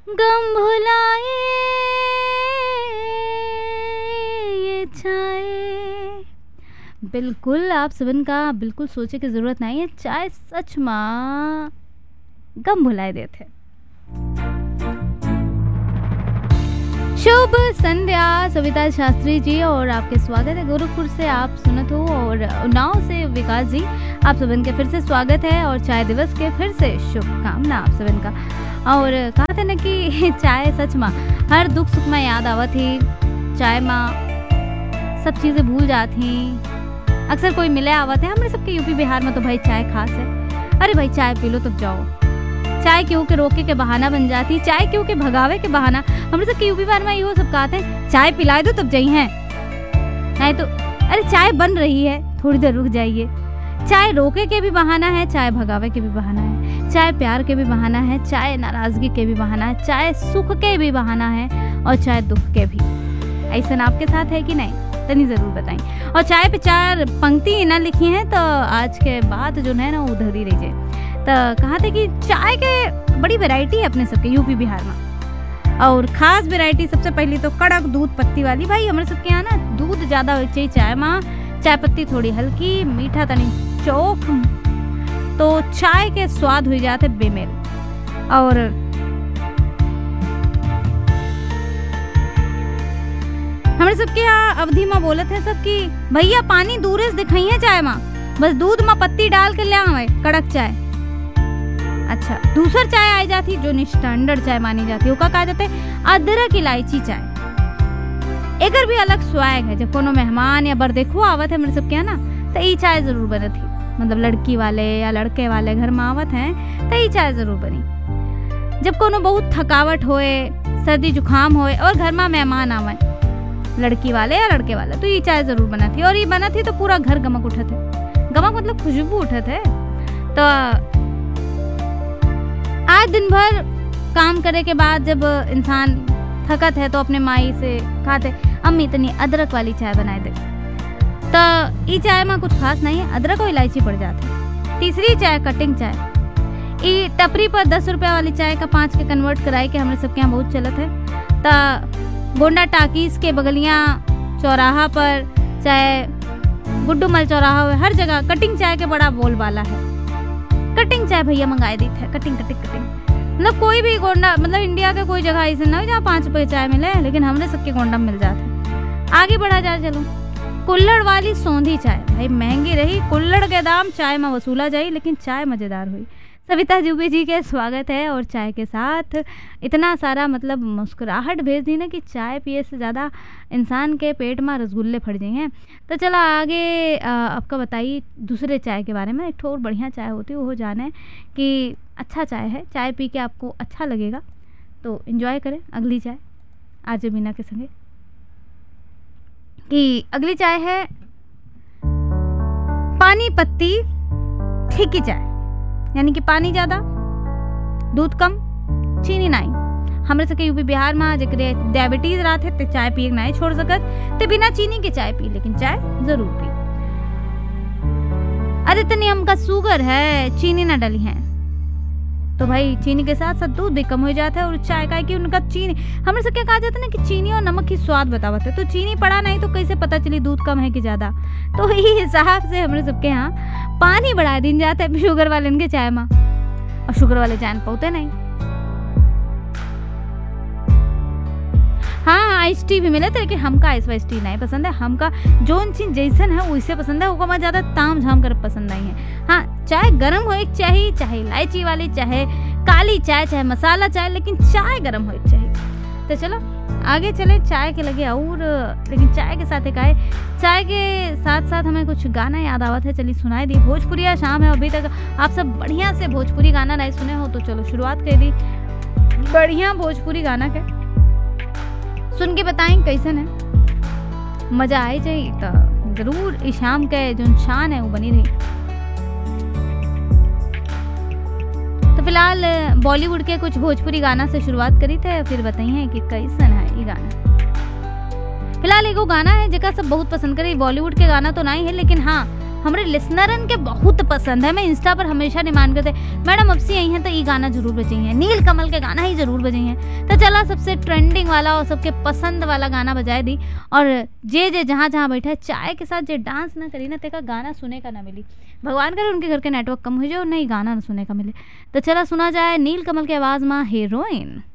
गम भुलाए ये चाय। बिल्कुल आप सबन का बिल्कुल सोचे की ज़रूरत नहीं है, चाय सच माँ गम भुलाए देते। शुभ संध्या सविता शास्त्री जी, और आपके स्वागत है गोरखपुर से आप सुनत हो, और उन्नाव से विकास जी, आप सबन के फिर से स्वागत है और चाय दिवस के फिर से शुभकामना आप सबन का। और कहा था ना कि चाय सच माँ हर दुख सुख में याद आवत थी, चाय माँ सब चीज़ें भूल जाती। अक्सर कोई मिले आवत है, हमारे सबके यूपी बिहार में तो भाई चाय खास है। अरे भाई चाय पी लो तब जाओ, चाय क्यों के रोके के बहाना बन जाती, चाय क्यों के भगावे के बहाना। हम सब के यूपी बार में यो सब कहते हैं चाय पिला दो तब जाई हैं, नहीं तो अरे चाय बन रही है थोड़ी देर रुक जाइए। चाय रोके के भी बहाना है, चाय भगावे के भी बहाना है, चाय प्यार के भी बहाना है, चाय नाराजगी के भी बहाना है, चाय सुख के भी बहाना है, और चाय दुख के भी। ऐसा आपके साथ है कि नहीं, तनी जरूर बताएं। और चाय पे 4 पंक्ति ना लिखी हैं, तो आज के बाद जो है ना उधर ही रहिए। तो कहा थे कि चाय के बड़ी वैरायटी है अपने सबके यूपी बिहार में, और खास वैरायटी सबसे पहली तो कड़क दूध पत्ती वाली। भाई हमारे सबके यहाँ ना दूध ज़्यादा हो चाहिए चाय में, चाय पत्ती थोड़ी हल्की, मीठा तनी चौक, तो चाय के स्वाद हो जाते बेमेल। और हमारे सबके यहाँ अवधि में बोलत है सब कि भैया पानी दूर से दिखाई है चाय में, बस दूध में पत्ती डाल के ले आवे कड़क चाय। अच्छा दूसर चाय आई जाती जो स्टैंडर्ड चाय मानी जाती है, वो कहा जाते अदरक इलायची चाय। एकर भी अलग स्वाद है। जब कोनो मेहमान या बरदेखो आवत है मेरे सबके यहाँ ना, तो ये चाय जरूर बनी थी, मतलब लड़की वाले या लड़के वाले घर में आवत हैं तो ये चाय जरूर बनी। जब कोनो बहुत थकावट होए, सर्दी जुकाम होए और घर में मेहमान आवे लड़की वाले या लड़के वाले, तो ये चाय जरूर बना थी। और ये बना थी तो पूरा घर गमक उठत है, गमक मतलब खुशबू उठत है। तो आज दिन भर काम करे के बाद जब इंसान थकत है तो अपने माई से कहते अम्मी इतनी अदरक वाली चाय बनाए दे, तो ये चाय में कुछ खास नहीं है, अदरक और इलायची पड़ जाती है। तीसरी चाय कटिंग चाय, ये टपरी पर 10 रुपया वाली चाय का 5 के कन्वर्ट कराई के हमने सबके यहाँ बहुत चलत है। तो गोंडा टाकीज के बगलियाँ चौराहा पर, चाहे गुड्डू मल चौराहा हो, हर जगह कटिंग चाय के बड़ा बोलबाला है। कटिंग चाय भैया मंगाई दी थे, कटिंग कटिंग कटिंग, मतलब कोई भी गोंडा, मतलब इंडिया के कोई जगह ऐसे ना हो जहाँ 5 रुपये चाय मिले, लेकिन हमने सबके गोंडा में मिल जाते। आगे बढ़ा जाए चलो, कुल्हड़ वाली सौंधी चाय, भाई महंगी रही, कुल्हड़ के दाम चाय में वसूला जाए, लेकिन चाय मज़ेदार हुई। सविता जुबे जी के स्वागत है, और चाय के साथ इतना सारा मतलब मुस्कुराहट भेज दी ना कि चाय पिए से ज़्यादा इंसान के पेट में रसगुल्ले फट जाए हैं। तो चला आगे आपका बताइए दूसरे चाय के बारे में। एक ठोर बढ़िया चाय होती है, वो जाने कि अच्छा चाय है, चाय पी के आपको अच्छा लगेगा, तो एंजॉय करें अगली चाय आरजे मीना के संगे। कि अगली चाय है पानी पत्ती फीकी चाय, यानी कि पानी ज़्यादा दूध कम चीनी नहीं। हमरे सबके यूपी बिहार में जकरे डायबिटीज रहा थे तो चाय पिए नहीं छोड़ सकत, तो बिना चीनी के चाय पी, लेकिन चाय जरूर पी। अरे तनी हमका शुगर है, चीनी ना डली है, तो भाई चीनी के साथ साथ दूध भी कम हो जाता है। और चाय का कि उनका चीनी, हमरे सबके कहा जाता है ना कि चीनी और नमक की स्वाद बतावत है, तो चीनी पड़ा नहीं तो कैसे पता चली दूध कम है कि ज़्यादा। तो ये हिसाब से हमरे सबके यहाँ पानी बढ़ा दिन जाता है शुगर वाले के चाय में, और शुगर वाले चाय में पौते नहीं। हाँ आइस टी भी मिले थे, लेकिन हमका आइस टी नहीं पसंद है। हमका जोन चीज जैसन है वैसे पसंद है, वो ज़्यादा ताम झाम कर पसंद नहीं है। हाँ चाय गर्म हो एक चाहिए, चाहे इलायची वाली, चाहे काली चाय, चाहे मसाला चाय, लेकिन चाय गर्म हो एक चाहिए। तो चलो आगे चले चाय के लगे, और लेकिन चाय के साथ एक आए, चाय के साथ साथ हमें कुछ गाना याद आवत है, चलिए सुनाई दी। भोजपुरिया शाम है, अभी तक आप सब बढ़िया से भोजपुरी गाना नहीं सुने हो, तो चलो शुरुआत कर दी बढ़िया भोजपुरी गाना के, सुन के बताएं कैसन है, मजा आए जाए तो जरूर। इस शाम के जो शान है वो बनी रही। तो फिलहाल बॉलीवुड के कुछ भोजपुरी गाना से शुरुआत करी थे, फिर बताइए कि कैसन है ये गाना। फिलहाल एगो गाना है जेका सब बहुत पसंद करे, बॉलीवुड के गाना तो नहीं है लेकिन हाँ हमरे लिसनरन के बहुत पसंद है। मैं इंस्टा पर हमेशा डिमांड करते मैडम अब से यही है तो ये गाना जरूर बजाइए, नील कमल के गाना ही जरूर बजाइए। तो चला सबसे ट्रेंडिंग वाला और सबके पसंद वाला गाना बजाए दी, और जे जहाँ जहाँ बैठा है चाय के साथ जे डांस ना करी ना तेका गाना सुने का ना मिली। भगवान करे उनके घर के नेटवर्क कम हो जाए और नहीं गाना ना सुने का मिले। तो चला सुना जाए नील कमल के आवाज़ में हीरोइन।